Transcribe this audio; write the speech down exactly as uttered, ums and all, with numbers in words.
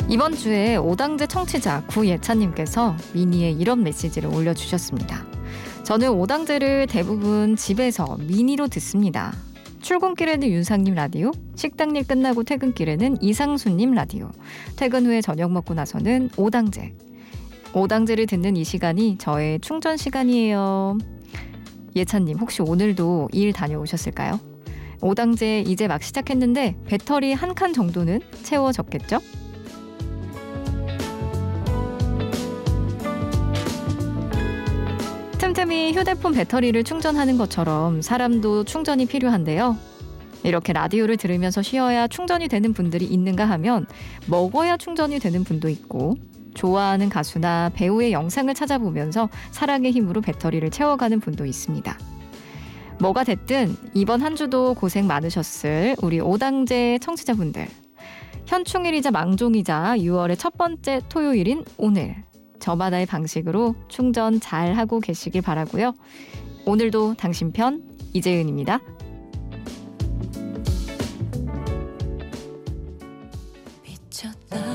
이번 주에 오당제 청취자 구예찬님께서 미니에 이런 메시지를 올려주셨습니다. 저는 오당제를 대부분 집에서 미니로 듣습니다. 출근길에는 윤상님 라디오, 식당일 끝나고 퇴근길에는 이상수님 라디오, 퇴근 후에 저녁 먹고 나서는 오당제. 오당제를 듣는 이 시간이 저의 충전 시간이에요. 예찬님, 혹시 오늘도 일 다녀오셨을까요? 오당제 이제 막 시작했는데 배터리 한 칸 정도는 채워졌겠죠? 틈틈이 휴대폰 배터리를 충전하는 것처럼 사람도 충전이 필요한데요. 이렇게 라디오를 들으면서 쉬어야 충전이 되는 분들이 있는가 하면 먹어야 충전이 되는 분도 있고, 좋아하는 가수나 배우의 영상을 찾아보면서 사랑의 힘으로 배터리를 채워가는 분도 있습니다. 뭐가 됐든 이번 한 주도 고생 많으셨을 우리 오당제 청취자분들. 현충일이자 망종이자 유월의 첫 번째 토요일인 오늘, 저마다의 방식으로 충전 잘 하고 계시길 바라고요. 오늘도 당신 편 이재은입니다. 미쳤다.